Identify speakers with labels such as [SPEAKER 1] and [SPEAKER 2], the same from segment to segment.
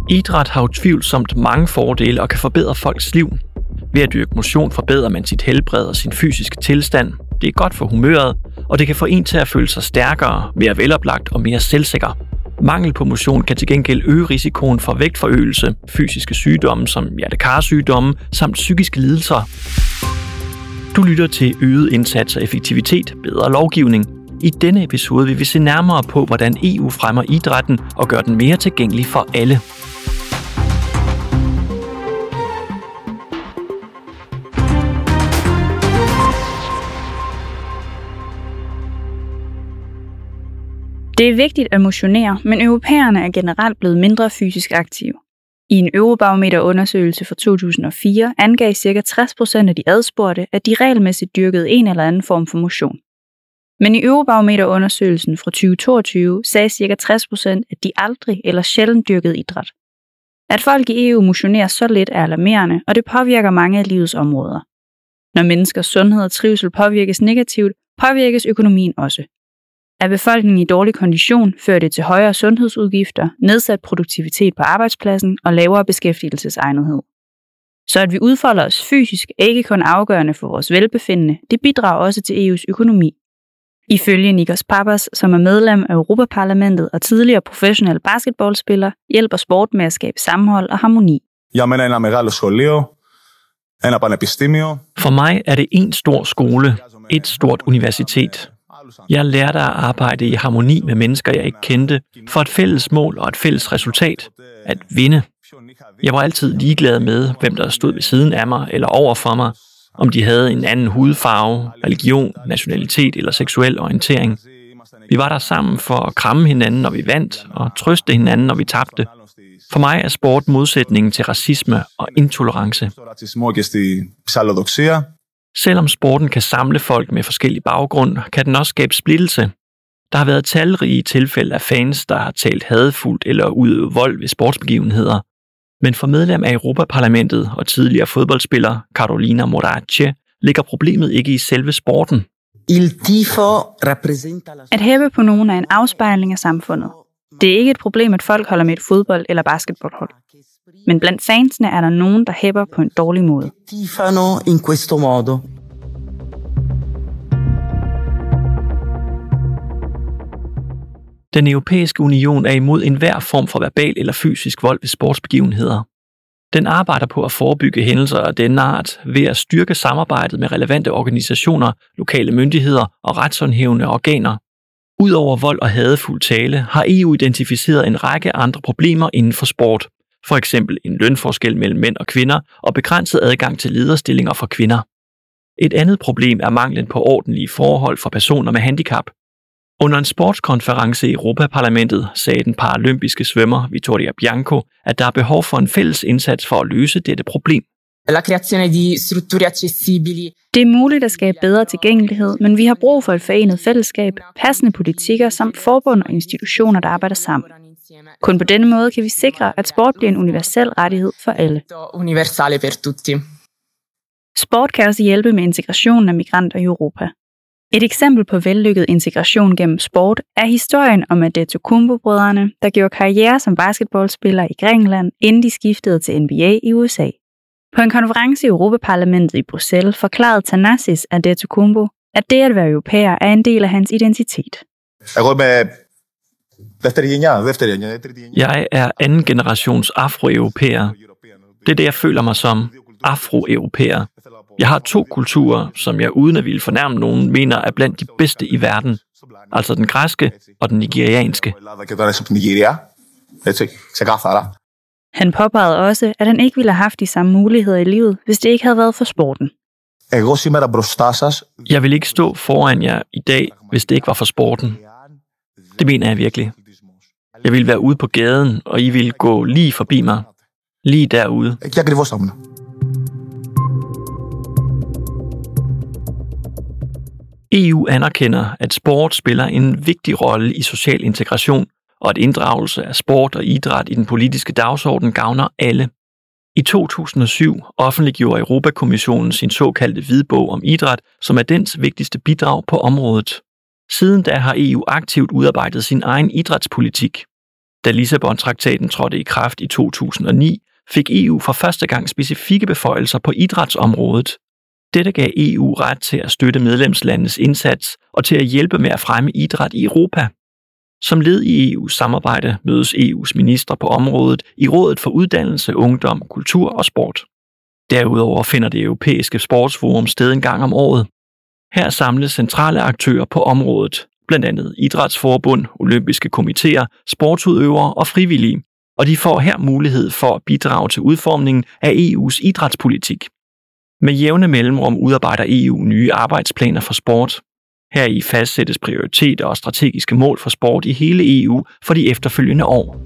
[SPEAKER 1] Idræt har utvivlsomt mange fordele og kan forbedre folks liv. Ved at dyrke motion forbedrer man sit helbred og sin fysiske tilstand. Det er godt for humøret, og det kan få en til at føle sig stærkere, mere veloplagt og mere selvsikker. Mangel på motion kan til gengæld øge risikoen for vægtforøgelse, fysiske sygdomme som hjertekarsygdomme samt psykiske lidelser. Du lytter til øget indsats og effektivitet, bedre lovgivning. I denne episode vil vi se nærmere på, hvordan EU fremmer idrætten og gør den mere tilgængelig for alle.
[SPEAKER 2] Det er vigtigt at motionere, men europæerne er generelt blevet mindre fysisk aktive. I en Eurobarometer-undersøgelse fra 2004 angav ca. 60% af de adspurgte, at de regelmæssigt dyrkede en eller anden form for motion. Men i Eurobarometer-undersøgelsen fra 2022 sagde ca. 60%, at de aldrig eller sjældent dyrkede idræt. At folk i EU motionerer så lidt er alarmerende, og det påvirker mange af livets områder. Når menneskers sundhed og trivsel påvirkes negativt, påvirkes økonomien også. Er befolkningen i dårlig kondition, fører det til højere sundhedsudgifter, nedsat produktivitet på arbejdspladsen og lavere beskæftigelsesegnethed. Så at vi udfolder os fysisk er ikke kun afgørende for vores velbefindende, det bidrager også til EU's økonomi. Ifølge Nikos Papas, som er medlem af Europaparlamentet og tidligere professionel basketballspiller, hjælper sport med at skabe sammenhold og harmoni.
[SPEAKER 1] For mig er det en stor skole, et stort universitet. Jeg lærte at arbejde i harmoni med mennesker, jeg ikke kendte, for et fælles mål og et fælles resultat, at vinde. Jeg var altid ligeglad med, hvem der stod ved siden af mig eller over for mig, om de havde en anden hudfarve, religion, nationalitet eller seksuel orientering. Vi var der sammen for at kramme hinanden, når vi vandt, og trøste hinanden, når vi tabte. For mig er sport modsætningen til racisme og intolerance. Selvom sporten kan samle folk med forskellig baggrund, kan den også skabe splittelse. Der har været talrige tilfælde af fans, der har talt hadefuldt eller udøvet vold ved sportsbegivenheder. Men for medlem af Europaparlamentet og tidligere fodboldspiller Carolina Morace ligger problemet ikke i selve sporten.
[SPEAKER 2] At hæppe på nogen er en afspejling af samfundet. Det er ikke et problem, at folk holder med et fodbold- eller basketballhold. Men blandt fansene er der nogen, der hæpper på en dårlig måde.
[SPEAKER 1] Den europæiske union er imod enhver form for verbal eller fysisk vold ved sportsbegivenheder. Den arbejder på at forebygge hændelser af denne art ved at styrke samarbejdet med relevante organisationer, lokale myndigheder og retshåndhævende organer. Udover vold og hadefuld tale har EU identificeret en række andre problemer inden for sport. For eksempel en lønforskel mellem mænd og kvinder og begrænset adgang til lederstillinger for kvinder. Et andet problem er manglen på ordentlige forhold for personer med handicap. Under en sportskonference i Europaparlamentet sagde den paralympiske svømmer Vittoria Bianco, at der er behov for en fælles indsats for at løse dette problem.
[SPEAKER 2] Det er muligt at skabe bedre tilgængelighed, men vi har brug for et forenet fællesskab, passende politikker samt forbund og institutioner, der arbejder sammen. Kun på denne måde kan vi sikre, at sport bliver en universel rettighed for alle. Sport kan også hjælpe med integrationen af migranter i Europa. Et eksempel på vellykket integration gennem sport er historien om Antetokounmpo-brødrene, der gjorde karriere som basketballspillere i Grækenland, inden de skiftede til NBA i USA. På en konference i Europaparlamentet i Bruxelles forklarede Thanasis Antetokounmpo, at det at være europæer er en del af hans identitet.
[SPEAKER 1] Jeg er anden generations afroeuropæer. Det er det, jeg føler mig som afroeuropæer. Jeg har 2 kulturer, som jeg uden at ville fornærme nogen, mener er blandt de bedste i verden. Altså den græske og den nigerianske.
[SPEAKER 2] Han påpegede også, at han ikke ville have haft de samme muligheder i livet, hvis det ikke havde været for sporten.
[SPEAKER 1] Jeg vil ikke stå foran jer i dag, hvis det ikke var for sporten. Det mener jeg virkelig. Jeg ville være ude på gaden, og I ville gå lige forbi mig. Lige derude. EU anerkender, at sport spiller en vigtig rolle i social integration, og at inddragelse af sport og idræt i den politiske dagsorden gavner alle. I 2007 offentliggjorde Europakommissionen sin såkaldte hvidbog om idræt, som er dens vigtigste bidrag på området. Siden da har EU aktivt udarbejdet sin egen idrætspolitik. Da Lissabon-traktaten trådte i kraft i 2009, fik EU for første gang specifikke beføjelser på idrætsområdet. Dette gav EU ret til at støtte medlemslandenes indsats og til at hjælpe med at fremme idræt i Europa. Som led i EU's samarbejde mødes EU's ministre på området i Rådet for Uddannelse, Ungdom, Kultur og Sport. Derudover finder det europæiske sportsforum sted en gang om året. Her samles centrale aktører på området, blandt andet idrætsforbund, olympiske komitéer, sportsudøvere og frivillige, og de får her mulighed for at bidrage til udformningen af EU's idrætspolitik. Med jævne mellemrum udarbejder EU nye arbejdsplaner for sport. Heri fastsættes prioriteter og strategiske mål for sport i hele EU for de efterfølgende år.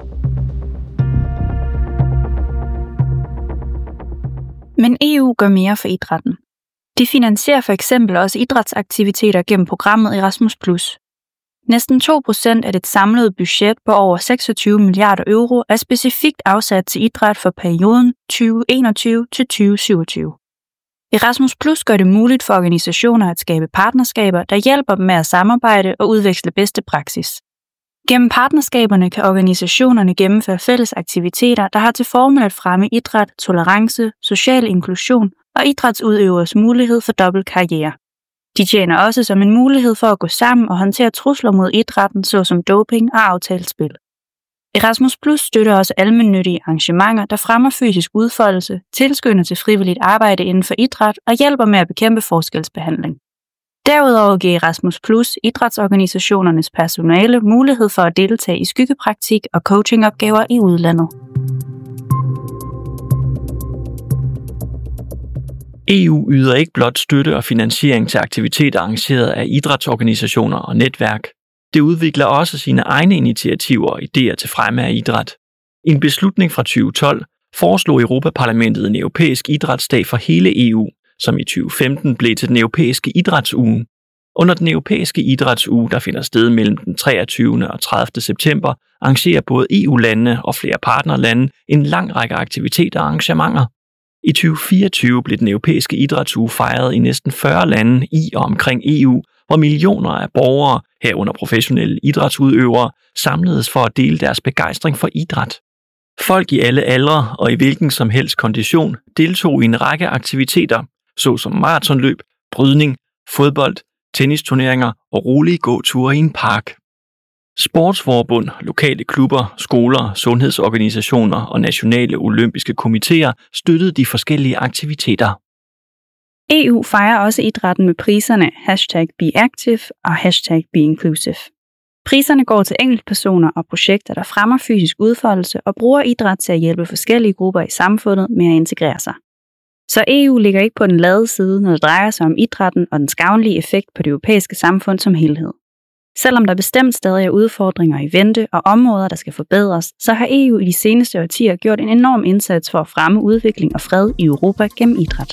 [SPEAKER 2] Men EU gør mere for idrætten. De finansierer for eksempel også idrætsaktiviteter gennem programmet Erasmus+. Næsten 2% af det samlede budget på over 26 milliarder euro er specifikt afsat til idræt for perioden 2021 til 2027. Erasmus Plus gør det muligt for organisationer at skabe partnerskaber, der hjælper dem med at samarbejde og udveksle bedste praksis. Gennem partnerskaberne kan organisationerne gennemføre fælles aktiviteter, der har til formål at fremme idræt, tolerance, social inklusion og idrætsudøveres mulighed for dobbelt karriere. De tjener også som en mulighed for at gå sammen og håndtere trusler mod idrætten, såsom doping og aftalt spil. Erasmus Plus støtter også almennyttige arrangementer, der fremmer fysisk udfoldelse, tilskynder til frivilligt arbejde inden for idræt og hjælper med at bekæmpe forskelsbehandling. Derudover giver Erasmus Plus idrætsorganisationernes personale mulighed for at deltage i skyggepraktik og coachingopgaver i udlandet.
[SPEAKER 1] EU yder ikke blot støtte og finansiering til aktiviteter arrangeret af idrætsorganisationer og netværk. Det udvikler også sine egne initiativer og idéer til fremme af idræt. I en beslutning fra 2012 foreslog Europaparlamentet en europæisk idrætsdag for hele EU, som i 2015 blev til den europæiske idrætsuge. Under den europæiske idrætsuge, der finder sted mellem den 23. og 30. september, arrangerer både EU-landene og flere partnerlande en lang række aktiviteter og arrangementer. I 2024 blev den europæiske idrætsuge fejret i næsten 40 lande i og omkring EU, hvor millioner af borgere, herunder professionelle idrætsudøvere, samledes for at dele deres begejstring for idræt. Folk i alle aldre og i hvilken som helst kondition deltog i en række aktiviteter, såsom maratonløb, brydning, fodbold, tennisturneringer og rolige gåture i en park. Sportsforbund, lokale klubber, skoler, sundhedsorganisationer og nationale olympiske komitéer støttede de forskellige aktiviteter.
[SPEAKER 2] EU fejrer også idrætten med priserne #BeActive og #BeInclusive. Priserne går til enkeltpersoner og projekter, der fremmer fysisk udfoldelse og bruger idræt til at hjælpe forskellige grupper i samfundet med at integrere sig. Så EU ligger ikke på den lade side, når det drejer sig om idrætten og dens gavnlige effekt på det europæiske samfund som helhed. Selvom der bestemt stadig er udfordringer i vente og områder, der skal forbedres, så har EU i de seneste årtier gjort en enorm indsats for at fremme udvikling og fred i Europa gennem idræt.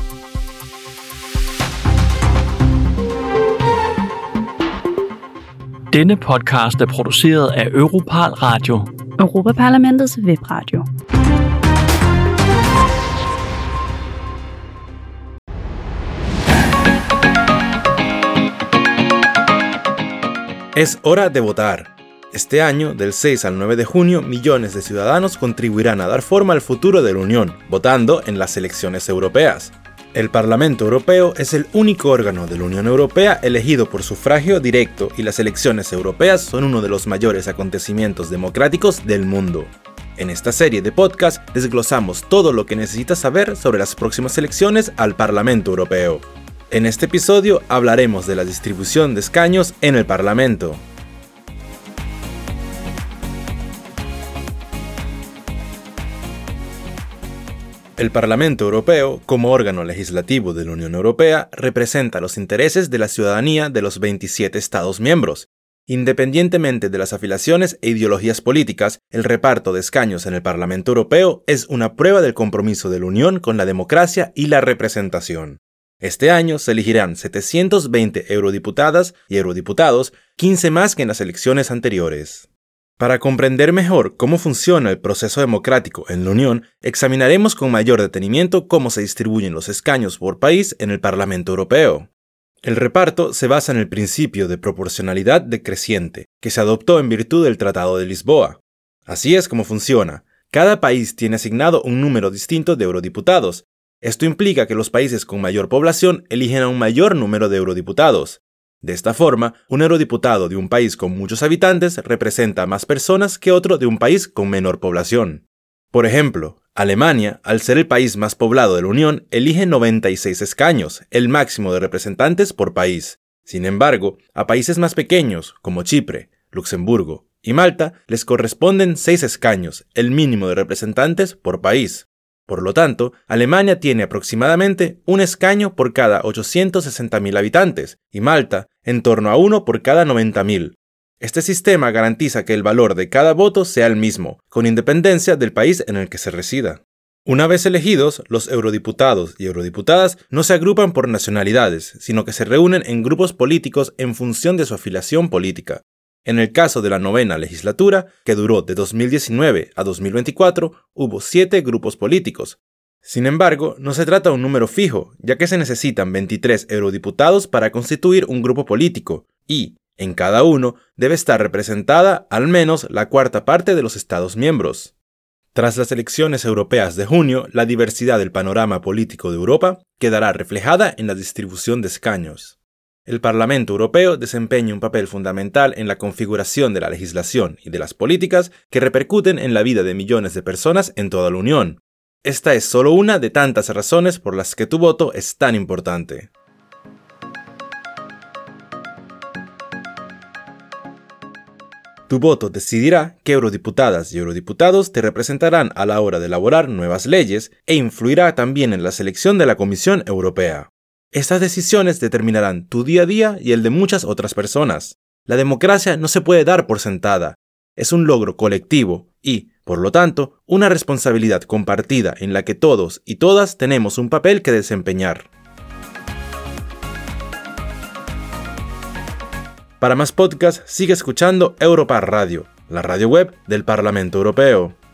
[SPEAKER 1] Denne podcast er produceret af Europal Radio,
[SPEAKER 2] Europaparlamentets webradio.
[SPEAKER 3] Es hora de votar. Este año, del 6 al 9 de junio, millones de ciudadanos contribuirán a dar forma al futuro de la Unión, votando en las elecciones europeas. El Parlamento Europeo es el único órgano de la Unión Europea elegido por sufragio directo y las elecciones europeas son uno de los mayores acontecimientos democráticos del mundo. En esta serie de podcast desglosamos todo lo que necesitas saber sobre las próximas elecciones al Parlamento Europeo. En este episodio hablaremos de la distribución de escaños en el Parlamento. El Parlamento Europeo, como órgano legislativo de la Unión Europea, representa los intereses de la ciudadanía de los 27 Estados miembros. Independientemente de las afiliaciones e ideologías políticas, el reparto de escaños en el Parlamento Europeo es una prueba del compromiso de la Unión con la democracia y la representación. Este año se elegirán 720 eurodiputadas y eurodiputados, 15 más que en las elecciones anteriores. Para comprender mejor cómo funciona el proceso democrático en la Unión, examinaremos con mayor detenimiento cómo se distribuyen los escaños por país en el Parlamento Europeo. El reparto se basa en el principio de proporcionalidad decreciente, que se adoptó en virtud del Tratado de Lisboa. Así es como funciona. Cada país tiene asignado un número distinto de eurodiputados. Esto implica que los países con mayor población eligen a un mayor número de eurodiputados. De esta forma, un eurodiputado de un país con muchos habitantes representa a más personas que otro de un país con menor población. Por ejemplo, Alemania, al ser el país más poblado de la Unión, elige 96 escaños, el máximo de representantes por país. Sin embargo, a países más pequeños, como Chipre, Luxemburgo y Malta, les corresponden 6 escaños, el mínimo de representantes por país. Por lo tanto, Alemania tiene aproximadamente un escaño por cada 860.000 habitantes y Malta en torno a uno por cada 90.000. Este sistema garantiza que el valor de cada voto sea el mismo, con independencia del país en el que se resida. Una vez elegidos, los eurodiputados y eurodiputadas no se agrupan por nacionalidades, sino que se reúnen en grupos políticos en función de su afiliación política. En el caso de la 9ª legislatura, que duró de 2019 a 2024, hubo 7 grupos políticos. Sin embargo, no se trata de un número fijo, ya que se necesitan 23 eurodiputados para constituir un grupo político, y, en cada uno, debe estar representada al menos la cuarta parte de los Estados miembros. Tras las elecciones europeas de junio, la diversidad del panorama político de Europa quedará reflejada en la distribución de escaños. El Parlamento Europeo desempeña un papel fundamental en la configuración de la legislación y de las políticas que repercuten en la vida de millones de personas en toda la Unión. Esta es solo una de tantas razones por las que tu voto es tan importante. Tu voto decidirá qué eurodiputadas y eurodiputados te representarán a la hora de elaborar nuevas leyes e influirá también en la selección de la Comisión Europea. Estas decisiones determinarán tu día a día y el de muchas otras personas. La democracia no se puede dar por sentada. Es un logro colectivo y, por lo tanto, una responsabilidad compartida en la que todos y todas tenemos un papel que desempeñar. Para más podcasts, sigue escuchando Europar Radio, la radio web del Parlamento Europeo.